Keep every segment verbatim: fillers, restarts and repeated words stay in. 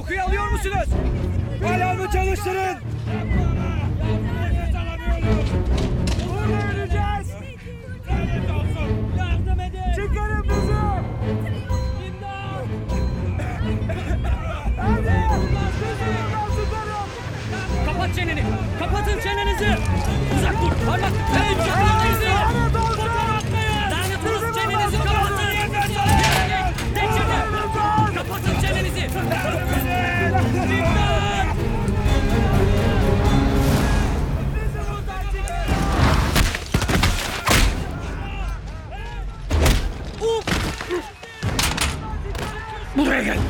Kokuyu alıyor musunuz? Alarmı çalıştırın. Nefes alamıyorum. Burada öleceğiz. Lanet olsun. Yardım edin. Çıkarın bizi. İmdat. Hadi. Kapat çeneni. Kapatın çenenizi. Uzak dur. Parmak. Hey çenenizi. Lanet olsun. Çenenizi kapatın. Tek çene. Kapatın çenenizi. İmdat. Buraya gel.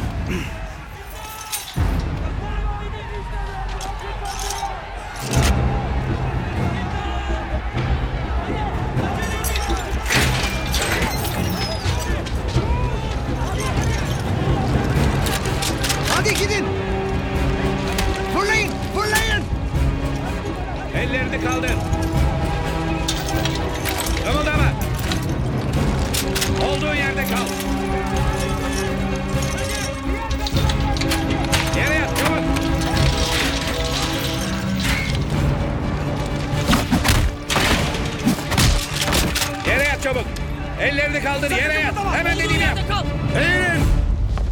Hadi gidin. Fırlayın, fırlayın. Ellerini kaldır. Kımıldama. Olduğun yerde kal. Yere yat çabuk. Yere yat çabuk. Ellerini kaldır yere yat. Hemen dediğini yap. Kal. Eğilin.